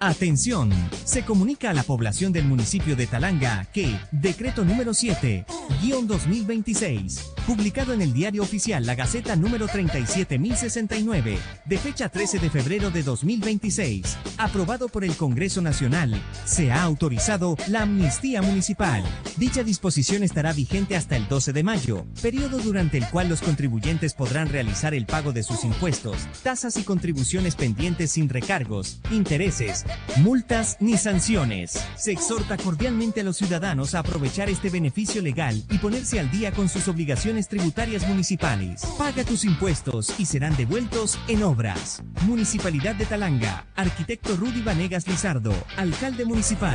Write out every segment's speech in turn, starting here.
Atención, se comunica a la población del municipio de Talanga que Decreto número 7-2026, publicado en el Diario Oficial La Gaceta número 37069, de fecha 13 de febrero de 2026, aprobado por el Congreso Nacional, se ha autorizado la amnistía municipal. Dicha disposición estará vigente hasta el 12 de mayo, periodo durante el cual los contribuyentes podrán realizar el pago de sus impuestos, tasas y contribuciones pendientes sin recargos, intereses, multas ni sanciones. Se exhorta cordialmente a los ciudadanos a aprovechar este beneficio legal y ponerse al día con sus obligaciones tributarias municipales. Paga tus impuestos y serán devueltos en obras. Municipalidad de Talanga. Arquitecto Rudy Vanegas Lizardo, alcalde municipal.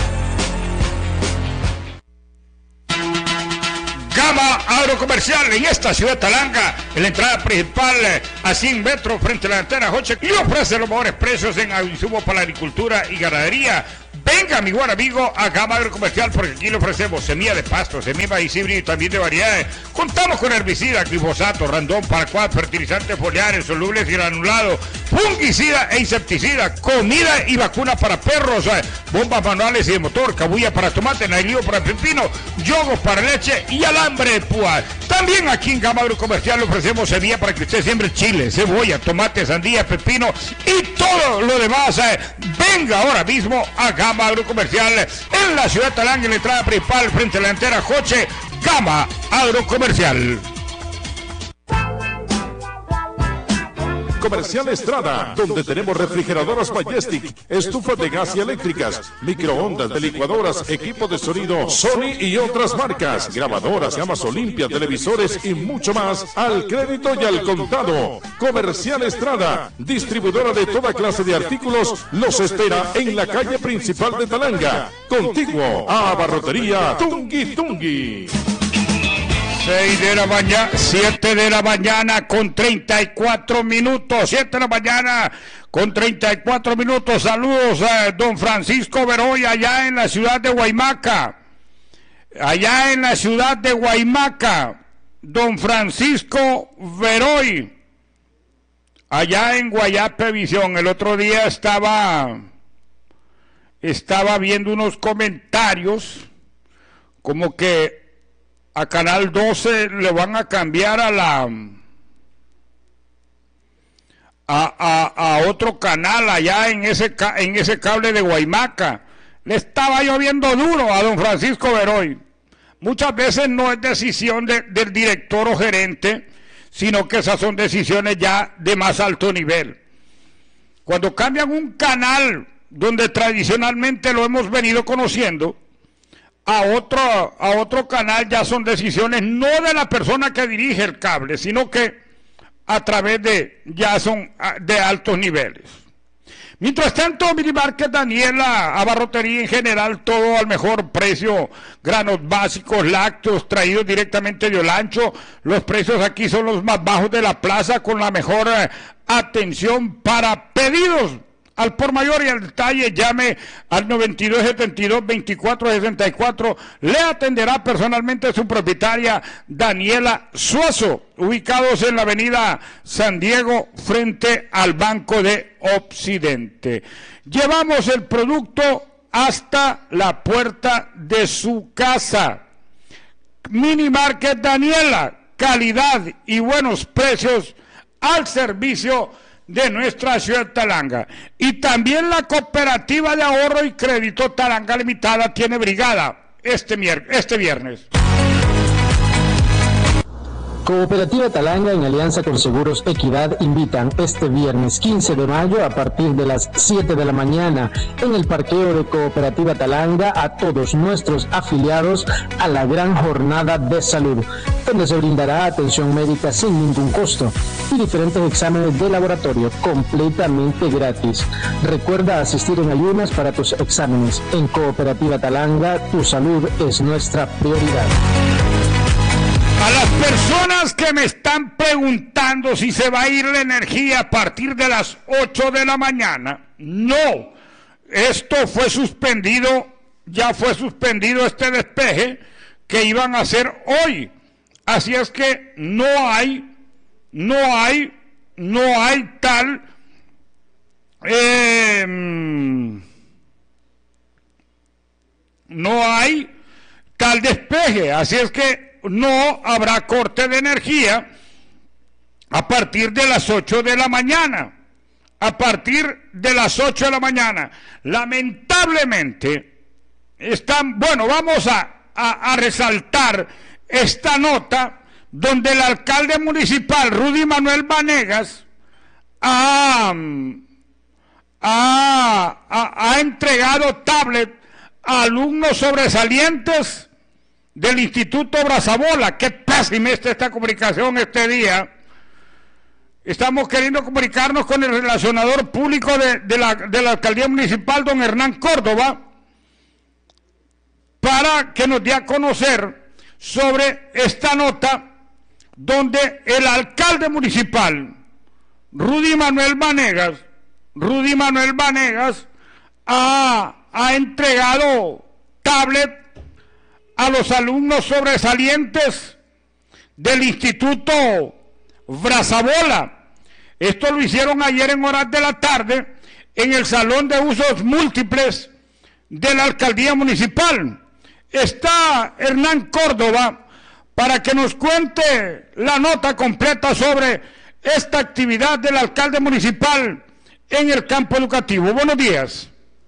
Gama Agrocomercial en esta ciudad de Talanga, en la entrada principal a 100 metros frente a la antena Joche, y ofrece los mejores precios en insumos para la agricultura y ganadería. Venga, mi buen amigo, a Gama Agrocomercial, porque aquí le ofrecemos semilla de pasto, semilla de maíz híbrido y también de variedades. Contamos con herbicida, glifosato, randón, paraquat, fertilizantes foliares, solubles y granulados, fungicida e insecticida, comida y vacuna para perros, bombas manuales y de motor, cabulla para tomate, nailío para pepino, yogos para leche y alambre de púa. También aquí en Gama Agrocomercial le ofrecemos semilla para que usted siembre chile, cebolla, tomate, sandía, pepino y todo lo demás. Venga ahora mismo a Gama Agrocomercial en la ciudad de Talanga, en la entrada principal frente a la antena Joche. Gama Agrocomercial. Comercial Estrada, donde tenemos refrigeradoras Majestic, estufas de gas y eléctricas, microondas de licuadoras, equipo de sonido Sony y otras marcas, grabadoras, gamas Olimpia, televisores y mucho más al crédito y al contado. Comercial Estrada, distribuidora de toda clase de artículos, los espera en la calle principal de Talanga, contiguo a Abarrotería Tungui Tungui. 7 de la mañana con 34 minutos. 7 de la mañana con 34 minutos. Saludos a don Francisco Veroy allá en la ciudad de Guaymaca. Allá en la ciudad de Guaymaca. Don Francisco Veroy. Allá en Guayape Visión. El otro día estaba viendo unos comentarios como que a Canal 12 le van a cambiar a otro canal allá en ese cable de Guaymaca. Le estaba lloviendo duro a don Francisco Veroy. Muchas veces no es decisión del director o gerente, sino que esas son decisiones ya de más alto nivel. Cuando cambian un canal donde tradicionalmente lo hemos venido conociendo, a otro canal, ya son decisiones no de la persona que dirige el cable, sino que a través ya son de altos niveles. Mientras tanto, Minimarket Daniela, abarrotería en general, todo al mejor precio, granos básicos, lácteos traídos directamente de Olancho. Los precios aquí son los más bajos de la plaza, con la mejor atención para pedidos al por mayor y al detalle. Llame al 9272-2464. Le atenderá personalmente su propietaria Daniela Suazo, ubicados en la avenida San Diego frente al Banco de Occidente. Llevamos el producto hasta la puerta de su casa. Mini Market Daniela, calidad y buenos precios al servicio de nuestra ciudad de Talanga. Y también la Cooperativa de Ahorro y Crédito Talanga Limitada tiene brigada este viernes. Cooperativa Talanga, en alianza con Seguros Equidad, invitan este viernes 15 de mayo a partir de las 7 de la mañana en el parqueo de Cooperativa Talanga a todos nuestros afiliados a la gran jornada de salud, donde se brindará atención médica sin ningún costo y diferentes exámenes de laboratorio completamente gratis. Recuerda asistir en ayunas para tus exámenes. En Cooperativa Talanga, tu salud es nuestra prioridad. A las personas que me están preguntando si se va a ir la energía a partir de las 8 de la mañana, no. Esto fue suspendido, ya fue suspendido este despeje que iban a hacer hoy. Así es que no hay tal no hay tal despeje, así es que no habrá corte de energía a partir de las 8 de la mañana. A partir de las 8 de la mañana. Lamentablemente, vamos a resaltar esta nota donde el alcalde municipal, Rudy Manuel Vanegas, ha entregado tablet a alumnos sobresalientes del Instituto Brazabola. Qué pésima está esta comunicación este día. Estamos queriendo comunicarnos con el relacionador público de la alcaldía municipal, don Hernán Córdoba, para que nos dé a conocer sobre esta nota donde el alcalde municipal, Rudy Manuel Vanegas, ha entregado tablet a los alumnos sobresalientes del Instituto Brazabola. Esto lo hicieron ayer en horas de la tarde en el Salón de Usos Múltiples de la Alcaldía Municipal. Está Hernán Córdoba para que nos cuente la nota completa sobre esta actividad del alcalde municipal en el campo educativo. Buenos días.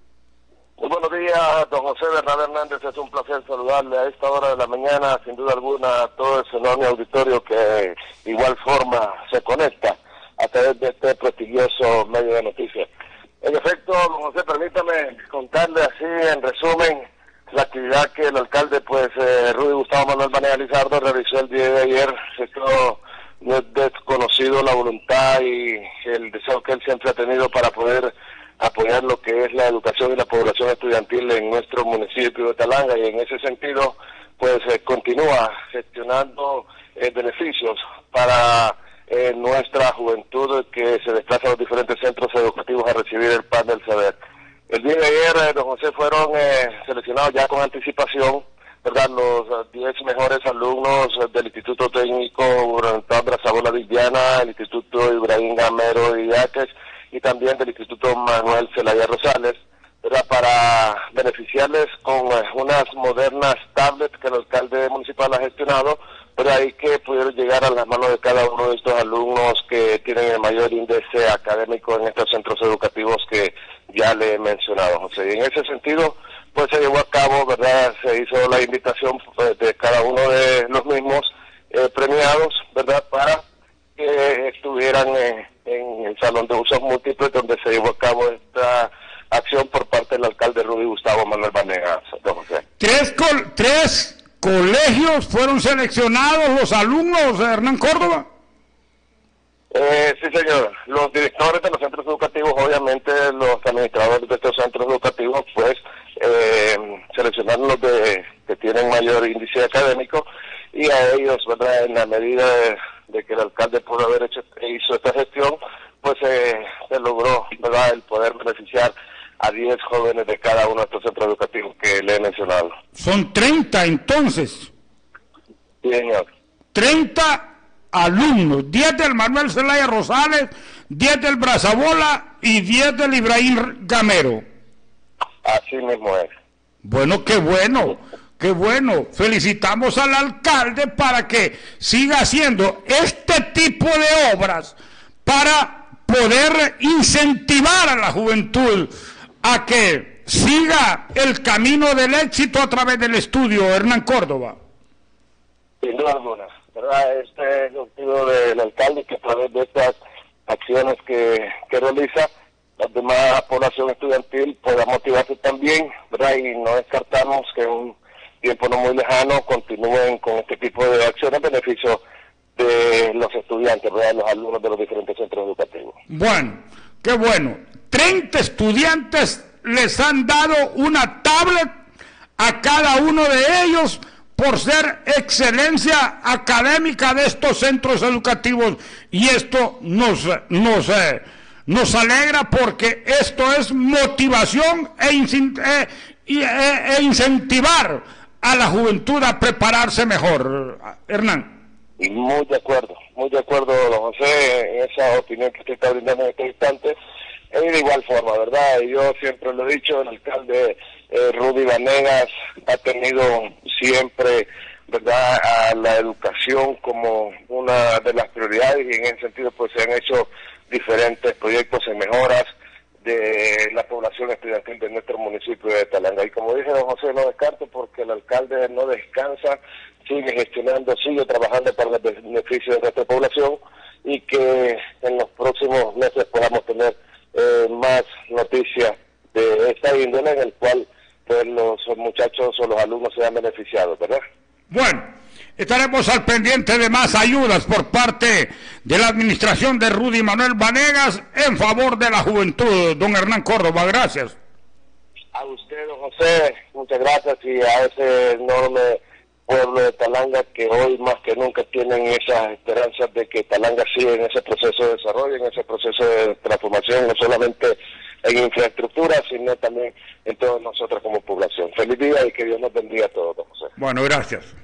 Muy buenos días, don José Bernabé Hernández. Es un placer saludarle a esta hora de la mañana, sin duda alguna, a todo ese enorme auditorio que de igual forma se conecta a través de este prestigioso medio de noticias. En efecto, don José, permítame contarle así, en resumen, la actividad que el alcalde, Rudy Gustavo Manuel Vanegas Lizardo, realizó el día de ayer. Esto no es desconocido la voluntad y el deseo que él siempre ha tenido para poder apoyar lo que es la educación y la población estudiantil en nuestro municipio de Talanga, y en ese sentido continúa gestionando beneficios para nuestra juventud que se desplaza a los diferentes centros educativos a recibir el pan del saber. El día de ayer, don José, fueron seleccionados ya con anticipación, ¿verdad?, los 10 mejores alumnos del Instituto Técnico Gubernamental Brazabola de Indiana, el Instituto Ibrahim Gamero de Iáquez, y también del Instituto Manuel Zelaya Rosales, ¿verdad?, para beneficiarles con unas modernas tablets que el alcalde municipal ha gestionado, pero hay que pudieron llegar a las manos de cada uno de estos alumnos que tienen el mayor índice académico en estos centros educativos que ya le he mencionado, José. Y en ese sentido, se llevó a cabo, ¿verdad?, se hizo la invitación de cada uno de los mismos premiados, ¿verdad?, para que estuvieran en el Salón de Usos Múltiples, donde se llevó a cabo esta acción por parte del alcalde Rudy Gustavo Manuel Vanegas, don José. ¿Tres colegios fueron seleccionados los alumnos, Hernán Córdoba? Sí, señor. Los directores de los centros educativos, obviamente los administradores de estos centros educativos, seleccionaron los que tienen mayor índice académico, y a ellos, ¿verdad?, en la medida de que el alcalde pudo haber hizo esta gestión, se logró, ¿verdad?, el poder beneficiar a 10 jóvenes de cada uno de estos centros educativos que le he mencionado. Son 30 entonces. Sí, señor. 30 alumnos, 10 del Manuel Zelaya Rosales, 10 del Brazabola y 10 del Ibrahim Gamero. Así mismo es. Bueno, qué bueno. Qué bueno, felicitamos al alcalde para que siga haciendo este tipo de obras para poder incentivar a la juventud a que siga el camino del éxito a través del estudio, Hernán Córdoba. Sin duda alguna, ¿verdad? Este es el objetivo del alcalde, que a través de estas acciones que realiza, la demás población estudiantil pueda motivarse también, ¿verdad? Y no descartamos que un tiempo no muy lejano continúen con este tipo de acciones en beneficio de los estudiantes, ¿verdad?, los alumnos de los diferentes centros educativos. Bueno, qué bueno. 30 estudiantes les han dado una tablet a cada uno de ellos por ser excelencia académica de estos centros educativos, y esto nos alegra, porque esto es motivación e incentivar a la juventud a prepararse mejor, Hernán. Muy de acuerdo, don José, en esa opinión que usted está brindando en este instante. y de igual forma, ¿verdad? Yo siempre lo he dicho, el alcalde Rudy Vanegas ha tenido siempre, ¿verdad?, a la educación como una de las prioridades, y en ese sentido pues se han hecho diferentes proyectos en mejoras de la población estudiantil de nuestro municipio de Talanga. Y como dije, don José, no descarto, porque el alcalde no descansa, sigue gestionando, sigue trabajando para el beneficio de nuestra población, y que en los próximos meses podamos tener más noticias de esta índole, en el cual pues los muchachos o los alumnos sean beneficiados, ¿verdad? Bueno, estaremos al pendiente de más ayudas por parte de la administración de Rudy Manuel Vanegas en favor de la juventud. Don Hernán Córdoba, gracias. A usted, don José, muchas gracias, y a ese enorme pueblo de Talanga, que hoy más que nunca tienen esas esperanzas de que Talanga siga en ese proceso de desarrollo, en ese proceso de transformación, no solamente en infraestructura, sino también en todos nosotros como población. Feliz día y que Dios nos bendiga a todos, don José. Bueno, gracias.